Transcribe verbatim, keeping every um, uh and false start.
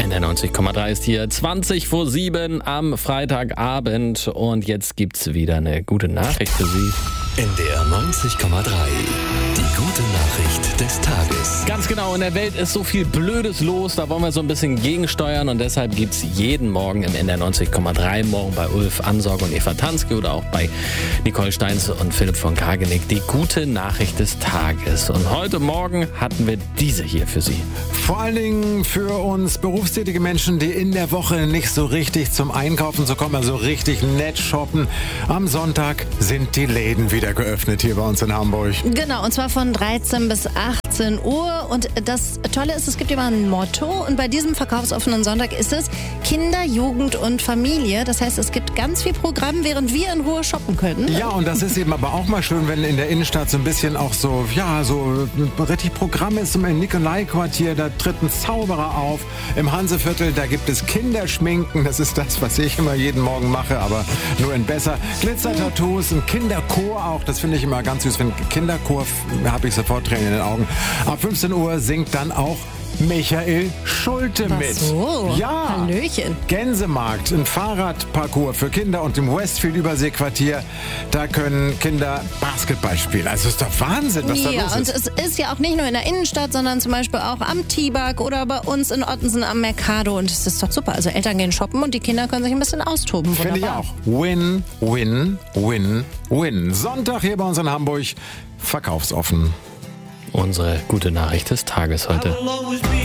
N R neunzig Komma drei ist hier zwanzig vor sieben am Freitagabend und jetzt gibt's wieder eine gute Nachricht für Sie. N D R neunzig Komma drei. Die gute Nachricht des Tages. Ganz genau, in der Welt ist so viel Blödes los, da wollen wir so ein bisschen gegensteuern und deshalb gibt's jeden Morgen im N R neunzig Komma drei, morgen bei Ulf Ansorge und Eva Tanske oder auch bei Nicole Steins und Philipp von Kargenick, die gute Nachricht des Tages. Und heute Morgen hatten wir diese hier für Sie. Vor allen Dingen für uns berufstätige Menschen, die in der Woche nicht so richtig zum Einkaufen zu kommen, also richtig nett shoppen. Am Sonntag sind die Läden wieder geöffnet hier bei uns in Hamburg. Genau, und zwar von dreizehn bis achtzehn Uhr. Und das Tolle ist, es gibt immer ein Motto. Und bei diesem verkaufsoffenen Sonntag ist es Kinder, Jugend und Familie. Das heißt, es gibt ganz viel Programm, während wir in Ruhe shoppen können. Ja, und das ist eben aber auch mal schön, wenn in der Innenstadt so ein bisschen auch so, ja, so richtig Programm ist. Im Nikolai-Quartier, da tritt ein Zauberer auf. Im Hanseviertel, da gibt es Kinderschminken. Das ist das, was ich immer jeden Morgen mache, aber nur in besser. Glitzer-Tattoos, ein Kinderchor auch. Das finde ich immer ganz süß. Wenn Kinderchor, habe ich sofort Tränen in den Augen. Ab fünfzehn Uhr singt dann auch Michael Schulte Ach mit. so. Ja. Hallöchen. Gänsemarkt, ein Fahrradparcours für Kinder und im Westfield-Überseequartier, da können Kinder Basketball spielen. Also ist doch Wahnsinn, was da Ja, los und ist. es ist ja auch nicht nur in der Innenstadt, sondern zum Beispiel auch am Tibak oder bei uns in Ottensen am Mercado. Und es ist doch super. Also Eltern gehen shoppen und die Kinder können sich ein bisschen austoben. Finde ich Wunderbar. auch. Win, win, win, win. Sonntag hier bei uns in Hamburg, verkaufsoffen. Unsere gute Nachricht des Tages heute.